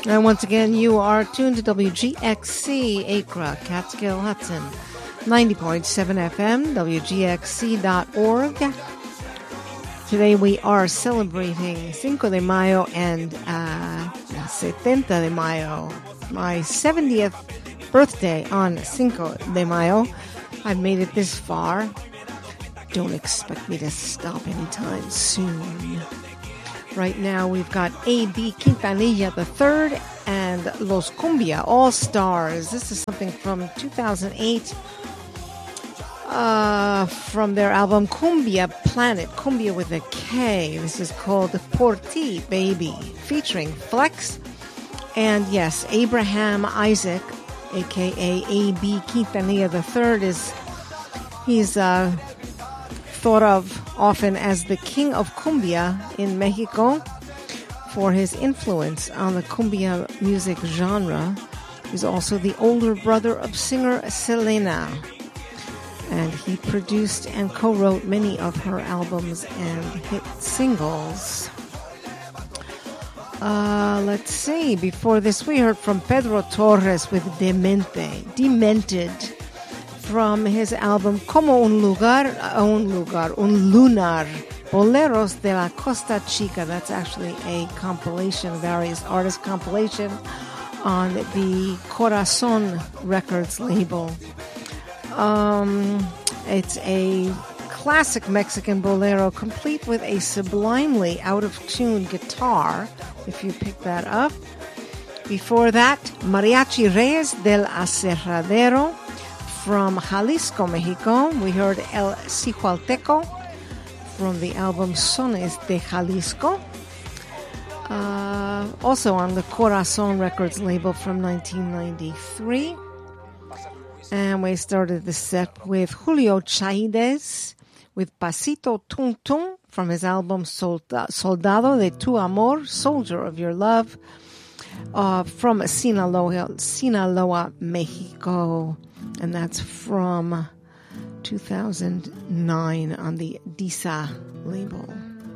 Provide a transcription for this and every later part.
And once again, you are tuned to WGXC, Acra, Catskill, Hudson, 90.7 FM, WGXC.org. Today we are celebrating Cinco de Mayo and 70 de Mayo, my 70th birthday on Cinco de Mayo. I've made it this far. Don't expect me to stop anytime soon. Right now we've got A.B. Quintanilla III and Los Cumbia All-Stars. This is something from 2008 from their album Cumbia Planet, Cumbia with a K. This is called Por Ti, Baby, featuring Flex. And yes, Abraham Isaac, a.k.a. A.B. Quintanilla III, he's thought of often as the king of cumbia in Mexico for his influence on the cumbia music genre. He's also the older brother of singer Selena, and he produced and co-wrote many of her albums and hit singles. Let's see. Before this, we heard from Pedro Torres with Demented, from his album Como un Lunar, Boleros de la Costa Chica. That's actually a compilation, various artist compilation on the Corazon Records label. It's a classic Mexican bolero, complete with a sublimely out-of-tune guitar, if you pick that up. Before that, Mariachi Reyes del Aserradero, from Jalisco, Mexico. We heard El Cihualteco from the album Sones de Jalisco. Also on the Corazon Records label from 1993. And we started the set with Julio Chaides with Pasito Tum Tum from his album Soldado de tu Amor, Soldier of Your Love, from Sinaloa, Mexico. And that's from 2009 on the Disa label.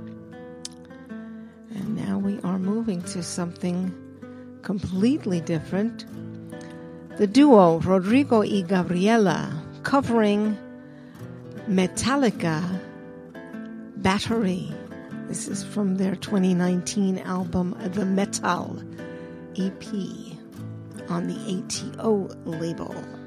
And now we are moving to something completely different. The duo Rodrigo y Gabriela covering Metallica, Battery. This is from their 2019 album, The Metal EP, on the ATO label.